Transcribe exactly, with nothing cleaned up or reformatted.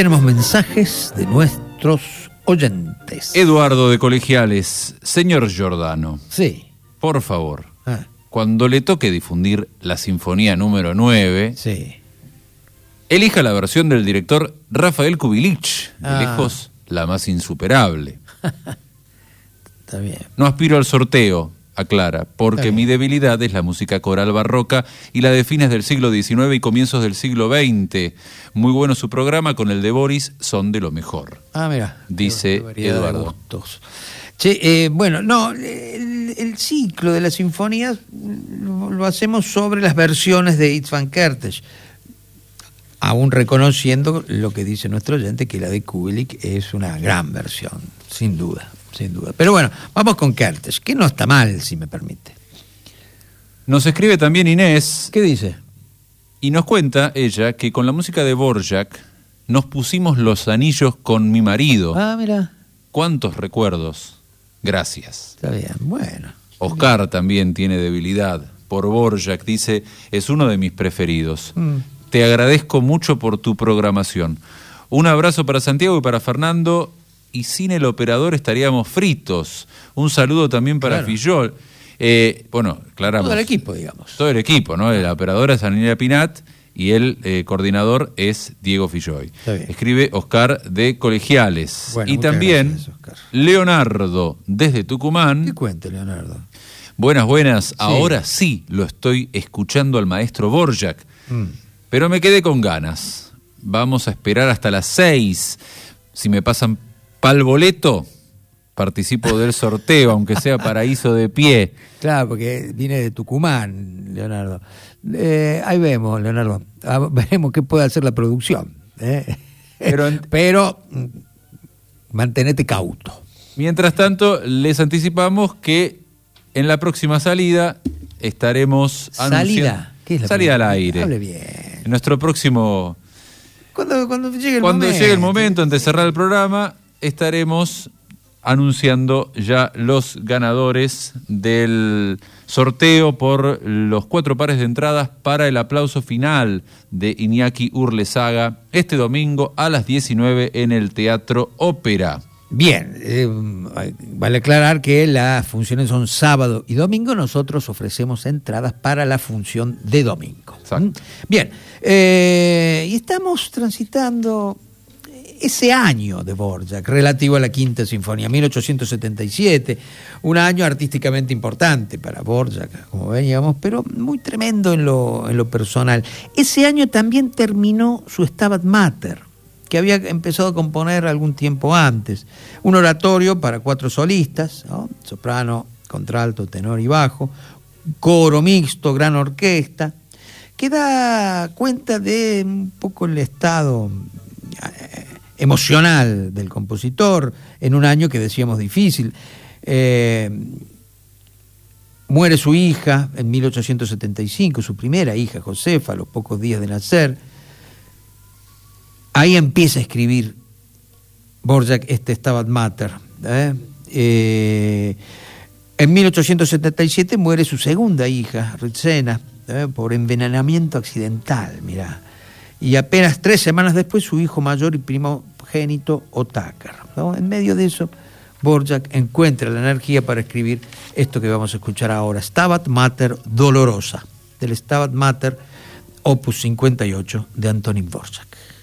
tenemos mensajes de nuestros oyentes. Eduardo de Colegiales. Señor Giordano. Sí. Por favor, Ah, cuando le toque difundir la Sinfonía número nueve, sí. elija la versión del director Rafael Kubelik, de Ah. lejos la más insuperable. Está bien. No aspiro al sorteo, aclara, porque Está bien. mi debilidad es la música coral barroca y la de fines del siglo diecinueve y comienzos del siglo veinte. Muy bueno su programa, con el de Boris son de lo mejor. Ah, mira. Dice Qué variedad de Eduardo. gustos. Che, eh, bueno, no, el, el ciclo de las sinfonías lo, lo hacemos sobre las versiones de Itzhak van Kertész, aún reconociendo lo que dice nuestro oyente, que la de Kubelik es una gran versión, sin duda, sin duda. Pero bueno, vamos con Kertész, que no está mal, si me permite. Nos escribe también Inés ¿Qué dice? y nos cuenta ella que con la música de Dvorak nos pusimos los anillos con mi marido. Ah, mira, ¿Cuántos recuerdos? Gracias. está bien, bueno. Oscar también tiene debilidad por Dvorak, dice, es uno de mis preferidos. Mm. Te agradezco mucho por tu programación. Un abrazo para Santiago y para Fernando, y sin el operador estaríamos fritos. Un saludo también para Claro. Fillol. Eh, bueno, aclaramos. Todo el equipo, digamos. Todo el equipo, ¿no? La operadora es Anila Pinat y el eh, coordinador es Diego Filloy. Está bien. Escribe Oscar de Colegiales. Bueno, y muchas también gracias, Oscar. Leonardo desde Tucumán. ¿Qué cuente, Leonardo? Buenas, buenas. Ahora sí lo estoy escuchando al maestro Dvorak, Mm. pero me quedé con ganas. Vamos a esperar hasta las seis. Si me pasan pal boleto, participo del sorteo, aunque sea paraíso de pie. Claro, porque viene de Tucumán, Leonardo. Eh, ahí vemos, Leonardo. Ah, veremos qué puede hacer la producción. ¿eh? Pero en- Pero mm, mantenete cauto. Mientras tanto, les anticipamos que en la próxima salida estaremos ¿Salida? anunciando... ¿Qué es la salida al primera? aire. Hable bien. En nuestro próximo... Cuando, cuando llegue el Cuando momento. llegue el momento antes de cerrar el programa, estaremos anunciando ya los ganadores del sorteo por los cuatro pares de entradas para el aplauso final de Iñaki Urlesaga este domingo a las diecinueve en el Teatro Ópera. Bien, eh, vale aclarar que las funciones son sábado y domingo. Nosotros ofrecemos entradas para la función de domingo. Exacto. ¿Mm? Bien, eh, y estamos transitando ese año de Dvorak relativo a la Quinta Sinfonía, mil ochocientos setenta y siete, un año artísticamente importante para Dvorak, como veíamos, pero muy tremendo en lo, en lo personal. Ese año también terminó su Stabat Mater, que había empezado a componer algún tiempo antes. Un oratorio para cuatro solistas, ¿no? Soprano, contralto, tenor y bajo, coro mixto, gran orquesta, que da cuenta de un poco el estado eh, emocional del compositor en un año que decíamos difícil. Eh, muere su hija en mil ochocientos setenta y cinco, su primera hija, Josefa, a los pocos días de nacer. Ahí empieza a escribir Dvorak este Stabat Mater. ¿eh? Eh, en mil ochocientos setenta y siete muere su segunda hija, Ritsena, ¿eh? por envenenamiento accidental, mirá. Y apenas tres semanas después su hijo mayor y primogénito, Otakar, ¿no? En medio de eso, Dvorak encuentra la energía para escribir esto que vamos a escuchar ahora, Stabat Mater Dolorosa, del Stabat Mater, opus cincuenta y ocho de Antonín Dvorak.